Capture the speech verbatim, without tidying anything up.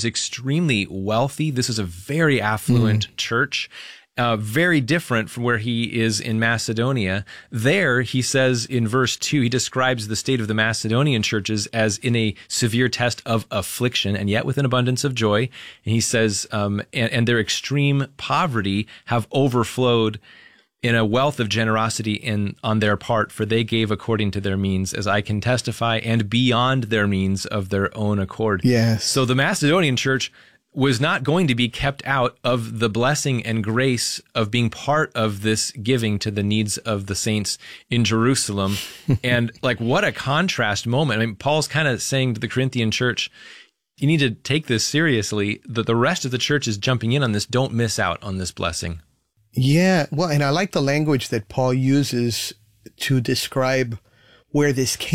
is extremely wealthy. This is a very affluent mm. church. Uh, very different from where he is in Macedonia. There, he says in verse two, he describes the state of the Macedonian churches as in a severe test of affliction, and yet with an abundance of joy. And he says, um, and, and their extreme poverty have overflowed in a wealth of generosity in on their part, for they gave according to their means, as I can testify, and beyond their means of their own accord. Yes. So the Macedonian church was not going to be kept out of the blessing and grace of being part of this giving to the needs of the saints in Jerusalem. And like, what a contrast moment. I mean, Paul's kind of saying to the Corinthian church, you need to take this seriously, that the rest of the church is jumping in on this. Don't miss out on this blessing. Yeah. Well, and I like the language that Paul uses to describe where this came